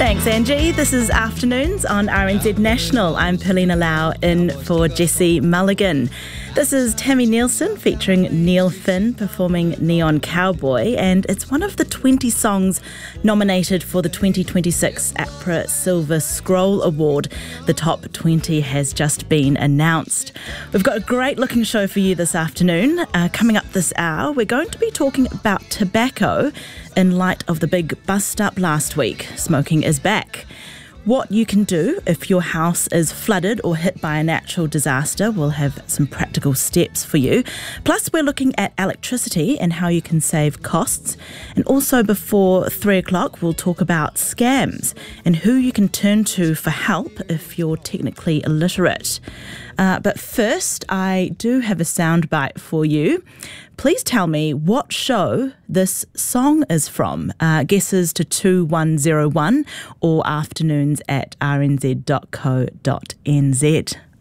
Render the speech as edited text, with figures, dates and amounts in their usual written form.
Thanks, Angie. This is Afternoons on RNZ National. I'm Polina Lau in for Jesse Mulligan. This is Tammy Nielsen featuring Neil Finn performing Neon Cowboy, and it's one of the 20 songs nominated for the 2026 APRA Silver Scroll Award. The top 20 has just been announced. We've got a great looking show for you this afternoon. Coming up this hour, we're going to be talking about tobacco in light of the big bust up last week. Smoking is back. What you can do if your house is flooded or hit by a natural disaster. We'll have some practical steps for you. Plus, we're looking at electricity and how you can save costs. And also before 3 o'clock, we'll talk about scams and who you can turn to for help if you're technically illiterate. But first, I do have a soundbite for you. Please tell me what show this song is from. Guesses to 2101 or afternoons@rnz.co.nz.